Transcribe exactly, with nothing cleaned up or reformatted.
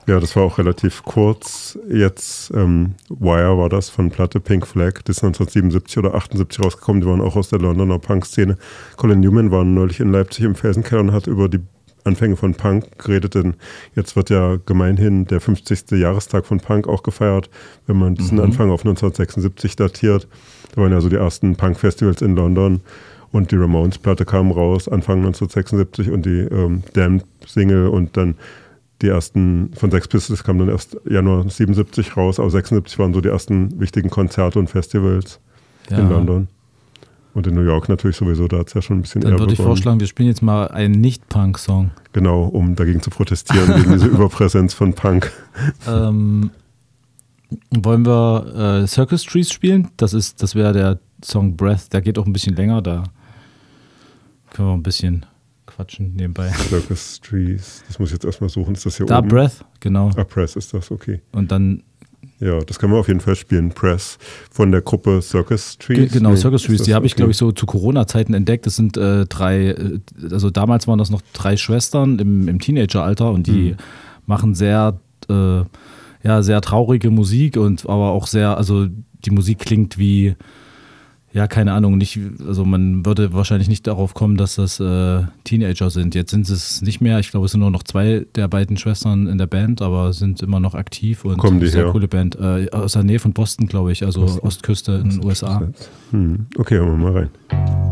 Ja, das war auch relativ kurz. Jetzt, ähm, Wire war das von Platte Pink Flag, die ist neunzehnhundertsiebenundsiebzig oder achtundsiebzig rausgekommen, die waren auch aus der Londoner Punk-Szene. Colin Newman war neulich in Leipzig im Felsenkeller und hat über die Anfänge von Punk geredet, denn jetzt wird ja gemeinhin der fünfzigste Jahrestag von Punk auch gefeiert, wenn man diesen mhm. Anfang auf neunzehnhundertsechsundsiebzig datiert. Da waren ja so die ersten Punk-Festivals in London und die Ramones-Platte kam raus Anfang neunzehnhundertsechsundsiebzig und die ähm, Damned-Single und dann die ersten von Sex Pistols kamen dann erst Januar siebenundsiebzig raus, aber sechsundsiebzig waren so die ersten wichtigen Konzerte und Festivals ja. in London. Und in New York natürlich sowieso, da hat es ja schon ein bisschen Dann eher würde ich begonnen. vorschlagen, wir spielen jetzt mal einen Nicht-Punk-Song. Genau, um dagegen zu protestieren, gegen diese Überpräsenz von Punk. Ähm, wollen wir äh, Circus Trees spielen? Das ist, das wäre der Song Breath, der geht auch ein bisschen länger, da können wir ein bisschen quatschen nebenbei. Circus Trees, das muss ich jetzt erstmal suchen, ist das hier da oben? Da Breath, genau. Ah, Press ist das, okay. Und dann ja, das können wir auf jeden Fall spielen. Press von der Gruppe Circus Trees. Genau, nee, Circus Trees, die habe okay? ich, glaube ich, so zu Corona-Zeiten entdeckt. Das sind äh, drei, äh, also damals waren das noch drei Schwestern im, im Teenageralter und die mhm. machen sehr, äh, ja, sehr traurige Musik und aber auch sehr, also die Musik klingt wie, ja, keine Ahnung, nicht, also man würde wahrscheinlich nicht darauf kommen, dass das äh, Teenager sind. Jetzt sind es nicht mehr, ich glaube, es sind nur noch zwei der beiden Schwestern in der Band, aber sind immer noch aktiv und kommen die sehr her? Coole Band. Äh, aus der Nähe von Boston, glaube ich, also Boston. Ostküste in den U S A. Hm. Okay, hören wir mal rein.